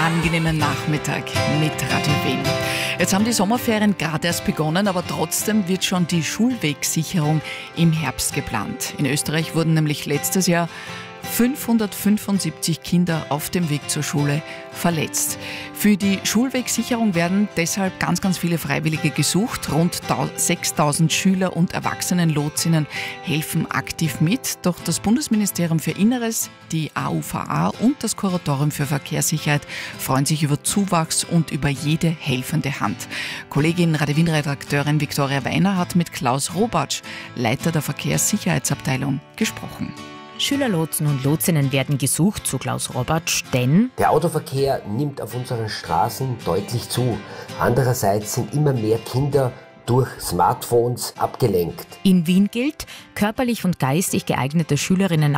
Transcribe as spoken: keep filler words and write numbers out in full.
angenehmen Nachmittag mit Radio Wien. Jetzt haben die Sommerferien gerade erst begonnen, aber trotzdem wird schon die Schulwegsicherung im Herbst geplant. In Österreich wurden nämlich letztes Jahr fünfhundertfünfundsiebzig Kinder auf dem Weg zur Schule verletzt. Für die Schulwegsicherung werden deshalb ganz, ganz viele Freiwillige gesucht. Rund sechstausend Schüler und Erwachsenenlotsinnen helfen aktiv mit. Doch das Bundesministerium für Inneres, die A U V A und das Kuratorium für Verkehrssicherheit freuen sich über Zuwachs und über jede helfende Hand. Kollegin Radio Wien-Redakteurin Viktoria Weiner hat mit Klaus Robatsch, Leiter der Verkehrssicherheitsabteilung, gesprochen. Schülerlotsen und Lotsinnen werden gesucht, so Klaus Robatsch, denn der Autoverkehr nimmt auf unseren Straßen deutlich zu. Andererseits sind immer mehr Kinder durch Smartphones abgelenkt. In Wien gilt, körperlich und geistig geeignete Schülerinnen